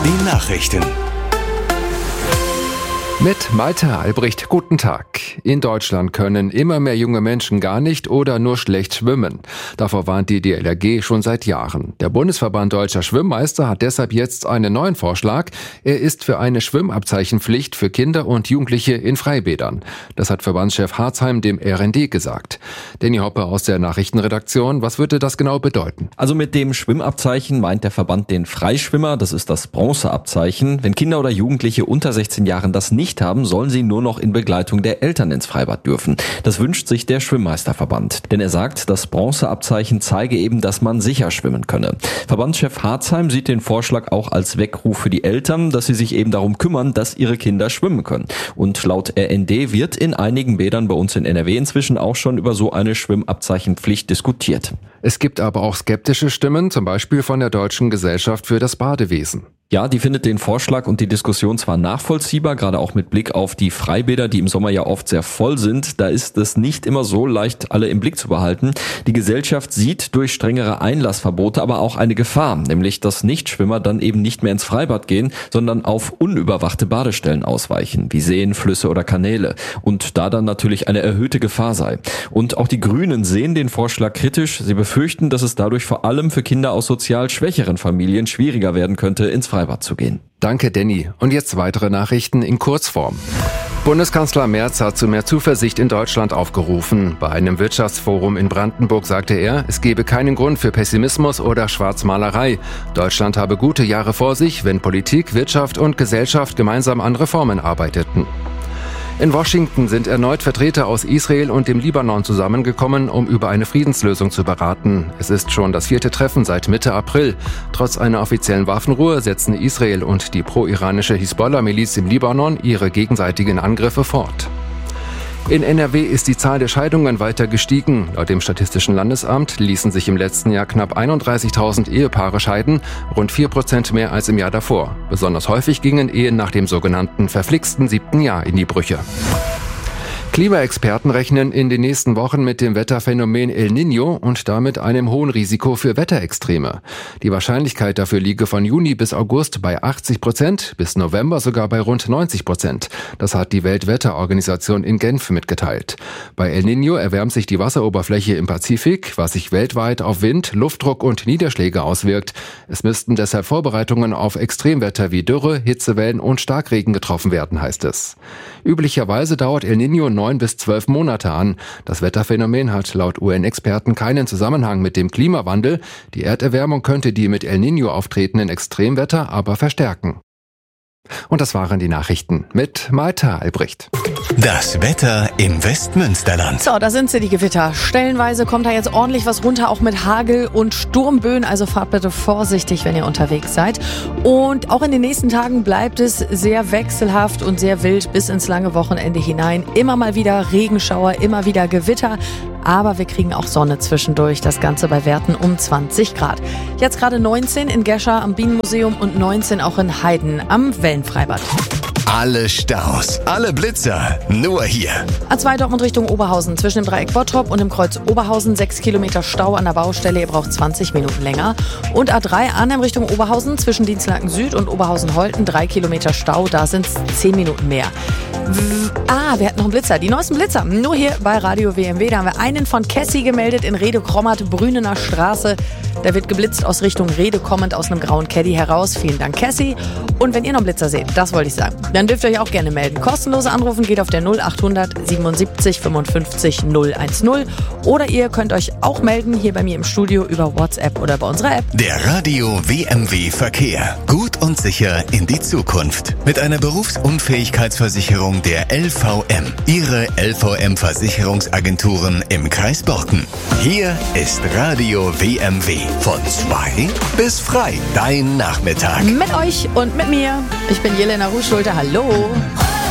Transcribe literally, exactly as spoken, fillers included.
Die Nachrichten. Mit Malte Albrecht, guten Tag. In Deutschland können immer mehr junge Menschen gar nicht oder nur schlecht schwimmen. Davor warnt die D L R G schon seit Jahren. Der Bundesverband Deutscher Schwimmmeister hat deshalb jetzt einen neuen Vorschlag. Er ist für eine Schwimmabzeichenpflicht für Kinder und Jugendliche in Freibädern. Das hat Verbandschef Harzheim dem R N D gesagt. Danny Hoppe aus der Nachrichtenredaktion. Was würde das genau bedeuten? Also mit dem Schwimmabzeichen meint der Verband den Freischwimmer. Das ist das Bronzeabzeichen. Wenn Kinder oder Jugendliche unter sechzehn Jahren das nicht haben, sollen sie nur noch in Begleitung der Eltern ins Freibad dürfen. Das wünscht sich der Schwimmmeisterverband. Denn er sagt, das Bronzeabzeichen zeige eben, dass man sicher schwimmen könne. Verbandschef Harzheim sieht den Vorschlag auch als Weckruf für die Eltern, dass sie sich eben darum kümmern, dass ihre Kinder schwimmen können. Und laut R N D wird in einigen Bädern bei uns in N R W inzwischen auch schon über so eine Schwimmabzeichenpflicht diskutiert. Es gibt aber auch skeptische Stimmen, zum Beispiel von der Deutschen Gesellschaft für das Badewesen. Ja, die findet den Vorschlag und die Diskussion zwar nachvollziehbar, gerade auch mit Blick auf die Freibäder, die im Sommer ja oft sehr voll sind. Da ist es nicht immer so leicht, alle im Blick zu behalten. Die Gesellschaft sieht durch strengere Einlassverbote aber auch eine Gefahr, nämlich dass Nichtschwimmer dann eben nicht mehr ins Freibad gehen, sondern auf unüberwachte Badestellen ausweichen, wie Seen, Flüsse oder Kanäle. Und da dann natürlich eine erhöhte Gefahr sei. Und auch die Grünen sehen den Vorschlag kritisch. Sie befürchten, dass es dadurch vor allem für Kinder aus sozial schwächeren Familien schwieriger werden könnte, ins Freibad zu gehen. Danke, Danny. Und jetzt weitere Nachrichten in Kurzform. Bundeskanzler Merz hat zu mehr Zuversicht in Deutschland aufgerufen. Bei einem Wirtschaftsforum in Brandenburg sagte er, es gebe keinen Grund für Pessimismus oder Schwarzmalerei. Deutschland habe gute Jahre vor sich, wenn Politik, Wirtschaft und Gesellschaft gemeinsam an Reformen arbeiteten. In Washington sind erneut Vertreter aus Israel und dem Libanon zusammengekommen, um über eine Friedenslösung zu beraten. Es ist schon das vierte Treffen seit Mitte April. Trotz einer offiziellen Waffenruhe setzen Israel und die pro-iranische Hisbollah-Miliz im Libanon ihre gegenseitigen Angriffe fort. In N R W ist die Zahl der Scheidungen weiter gestiegen. Laut dem Statistischen Landesamt ließen sich im letzten Jahr knapp einunddreißigtausend Ehepaare scheiden, rund vier Prozent mehr als im Jahr davor. Besonders häufig gingen Ehen nach dem sogenannten verflixten siebten Jahr in die Brüche. Klimaexperten rechnen in den nächsten Wochen mit dem Wetterphänomen El Niño und damit einem hohen Risiko für Wetterextreme. Die Wahrscheinlichkeit dafür liege von Juni bis August bei achtzig Prozent, bis November sogar bei rund neunzig Prozent. Das hat die Weltwetterorganisation in Genf mitgeteilt. Bei El Niño erwärmt sich die Wasseroberfläche im Pazifik, was sich weltweit auf Wind, Luftdruck und Niederschläge auswirkt. Es müssten deshalb Vorbereitungen auf Extremwetter wie Dürre, Hitzewellen und Starkregen getroffen werden, heißt es. Üblicherweise dauert El Niño neun bis zwölf Monate an. Das Wetterphänomen hat laut U N-Experten keinen Zusammenhang mit dem Klimawandel. Die Erderwärmung könnte die mit El Niño auftretenden Extremwetter aber verstärken. Und das waren die Nachrichten mit Malte Albrecht. Das Wetter im Westmünsterland. So, da sind sie, die Gewitter. Stellenweise kommt da jetzt ordentlich was runter, auch mit Hagel und Sturmböen. Also fahrt bitte vorsichtig, wenn ihr unterwegs seid. Und auch in den nächsten Tagen bleibt es sehr wechselhaft und sehr wild bis ins lange Wochenende hinein. Immer mal wieder Regenschauer, immer wieder Gewitter. Aber wir kriegen auch Sonne zwischendurch. Das Ganze bei Werten um zwanzig Grad. Jetzt gerade neunzehn in Gescher am Bienenmuseum und neunzehn auch in Heiden am Wellenfreibad. Alle Staus, alle Blitzer, nur hier. A zwei Dortmund Richtung Oberhausen, zwischen dem Dreieck Bottrop und dem Kreuz Oberhausen, sechs Kilometer Stau an der Baustelle, ihr braucht zwanzig Minuten länger. Und A drei Arnhem Richtung Oberhausen, zwischen Dienstlaken Süd und Oberhausen-Holten, drei Kilometer Stau, da sind es zehn Minuten mehr. Ah, wir hatten noch einen Blitzer, die neuesten Blitzer, nur hier bei Radio W M W. Da haben wir einen von Cassie gemeldet in Rede-Krommert, Brünener Straße. Da wird geblitzt aus Richtung Rede kommend aus einem grauen Caddy heraus. Vielen Dank, Cassie. Und wenn ihr noch einen Blitzer seht, das wollte ich sagen, dann dürft ihr euch auch gerne melden. Kostenlose Anrufen geht auf der null achthundert siebenundsiebzig fünfundfünfzig null eins null. Oder ihr könnt euch auch melden hier bei mir im Studio über WhatsApp oder bei unserer App. Der Radio W M W Verkehr. Gut und sicher in die Zukunft. Mit einer Berufsunfähigkeitsversicherung der L V M. Ihre L V M-Versicherungsagenturen im Kreis Borken. Hier ist Radio W M W. Von zwei bis frei. Dein Nachmittag. Mit euch und mit mir. Ich bin Jelena Ruhschulte. Hallo.